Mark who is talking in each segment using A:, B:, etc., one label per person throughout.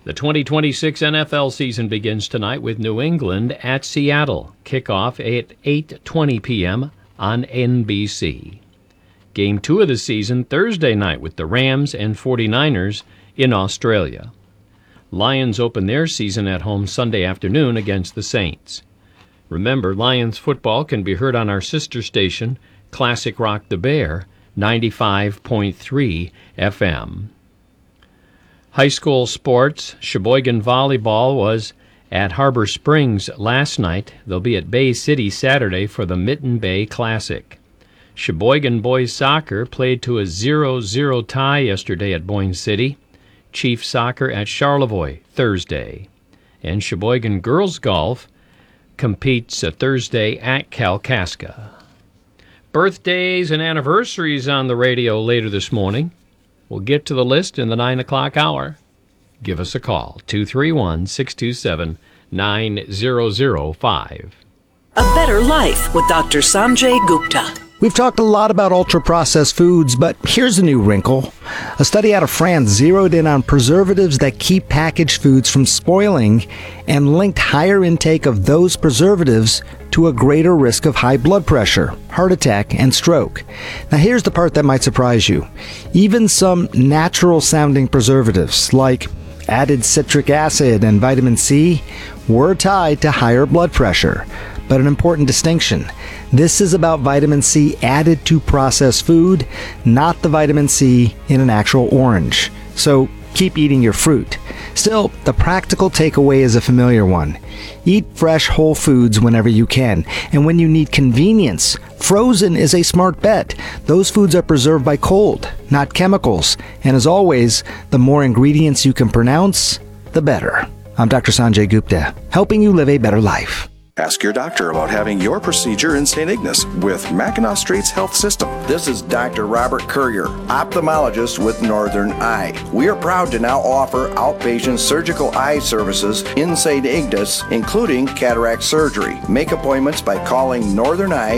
A: The 2026 NFL season begins tonight with New England at Seattle. Kickoff at 8:20 p.m. on NBC. Game 2 of the season Thursday night with the Rams and 49ers in Australia. Lions open their season at home Sunday afternoon against the Saints. Remember, Lions football can be heard on our sister station, Classic Rock the Bear, 95.3 FM. High school sports, Sheboygan Volleyball was at Harbor Springs last night. They'll be at Bay City Saturday for the Mitten Bay Classic. Sheboygan Boys Soccer played to a 0-0 tie yesterday at Boyne City. Chief Soccer at Charlevoix Thursday. And Sheboygan Girls Golf competes Thursday at Kalkaska. Birthdays and anniversaries on the radio later this morning. We'll get to the list in the 9 o'clock hour. Give us a call, 231-627-9005.
B: A Better Life with Dr. Sanjay Gupta.
C: We've talked a lot about ultra-processed foods, but here's a new wrinkle. A study out of France zeroed in on preservatives that keep packaged foods from spoiling and linked higher intake of those preservatives to a greater risk of high blood pressure, heart attack, and stroke. Now here's the part that might surprise you. Even some natural-sounding preservatives, like added citric acid and vitamin C, were tied to higher blood pressure. But an important distinction. This is about vitamin C added to processed food, not the vitamin C in an actual orange. So keep eating your fruit. Still, the practical takeaway is a familiar one. Eat fresh whole foods whenever you can. And when you need convenience, frozen is a smart bet. Those foods are preserved by cold, not chemicals. And as always, the more ingredients you can pronounce, the better. I'm Dr. Sanjay Gupta, helping you live a better life.
D: Ask your doctor about having your procedure in St. Ignace with Mackinac Straits Health System.
E: This is Dr. Robert Courier, ophthalmologist with Northern Eye. We are proud to now offer outpatient surgical eye services in St. Ignace, including cataract surgery. Make appointments by calling Northern Eye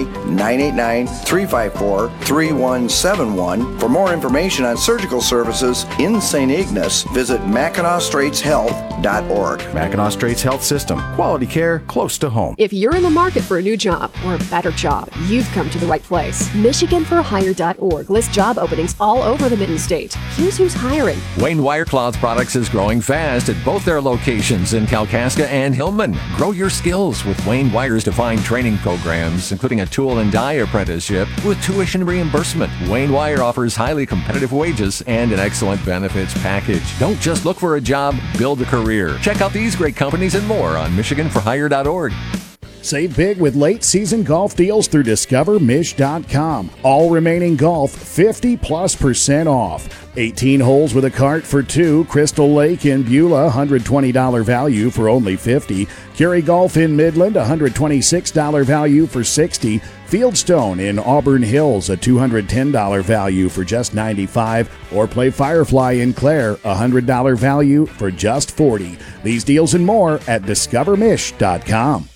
E: 989-354-3171. For more information on surgical services in St. Ignace, visit MackinacStraitsHealth.org.
D: Mackinac Straits Health System. Quality care close to home.
F: If you're in the market for a new job or a better job, you've come to the right place. MichiganForHire.org lists job openings all over the Mitten State. Here's who's hiring.
G: Wayne Wire Cloth Products is growing fast at both their locations in Kalkaska and Hillman. Grow your skills with Wayne Wire's defined training programs, including a tool and die apprenticeship with tuition reimbursement. Wayne Wire offers highly competitive wages and an excellent benefits package. Don't just look for a job, build a career. Check out these great companies and more on MichiganForHire.org.
H: Save big with late season golf deals through DiscoverMich.com. All remaining golf 50+% off. 18 holes with a cart for $2. Crystal Lake in Beulah, $120 value for only $50. Curie Golf in Midland, $126 value for $60. Fieldstone in Auburn Hills, a $210 value for just $95. Or play Firefly in Clare, $100 value for just $40. These deals and more at DiscoverMich.com.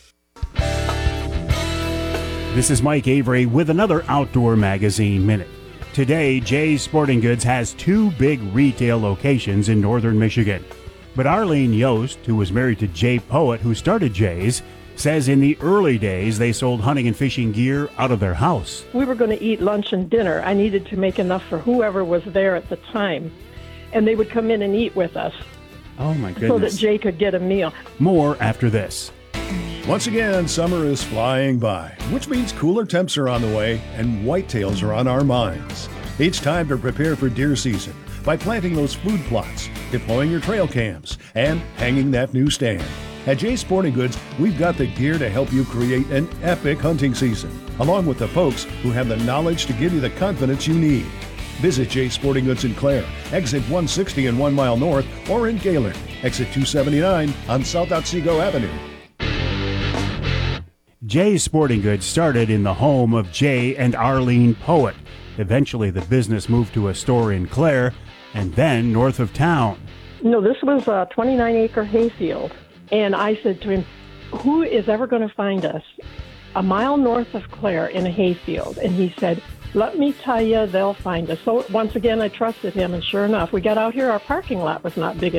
I: This is Mike Avery with another Outdoor Magazine Minute. Today, Jay's Sporting Goods has 2 big retail locations in northern Michigan. But Arlene Yost, who was married to Jay Poet, who started Jay's, says in the early days they sold hunting and fishing gear out of their house.
J: We were going to eat lunch and dinner. I needed to make enough for whoever was there at the time. And they would come in and eat with us.
I: Oh my goodness.
J: So that Jay could get a meal.
I: More after this.
K: Once again, summer is flying by, which means cooler temps are on the way and whitetails are on our minds. It's time to prepare for deer season by planting those food plots, deploying your trail cams, and hanging that new stand. At Jay's Sporting Goods, we've got the gear to help you create an epic hunting season, along with the folks who have the knowledge to give you the confidence you need. Visit Jay's Sporting Goods in Clare, exit 160 and 1 mile north, or in Gaylord, exit 279 on South Otsego Avenue.
I: Jay's Sporting Goods started in the home of Jay and Arlene Poet. Eventually, the business moved to a store in Clare and then north of town.
J: No, this was a 29-acre hayfield. And I said to him, who is ever going to find us a mile north of Clare in a hayfield? And he said, let me tell you, they'll find us. So once again, I trusted him. And sure enough, we got out here. Our parking lot was not big